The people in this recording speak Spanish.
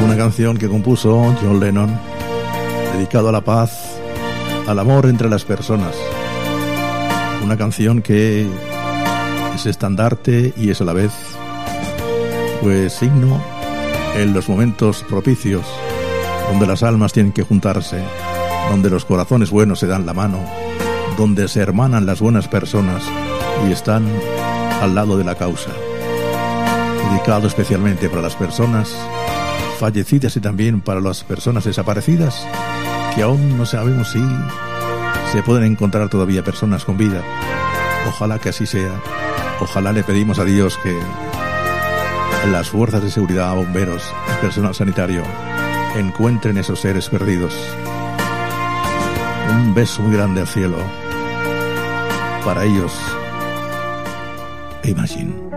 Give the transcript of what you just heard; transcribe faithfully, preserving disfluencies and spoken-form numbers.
Una canción que compuso John Lennon, dedicado a la paz, al amor entre las personas. Una canción que es estandarte y es a la vez, pues, signo en los momentos propicios, donde las almas tienen que juntarse, donde los corazones buenos se dan la mano, donde se hermanan las buenas personas y están al lado de la causa. Dedicado especialmente para las personas fallecidas y también para las personas desaparecidas, que aún no sabemos si se pueden encontrar todavía personas con vida. Ojalá que así sea. Ojalá le pedimos a Dios que las fuerzas de seguridad, bomberos y personal sanitario encuentren esos seres perdidos. Un beso muy grande al cielo para ellos. Imagine.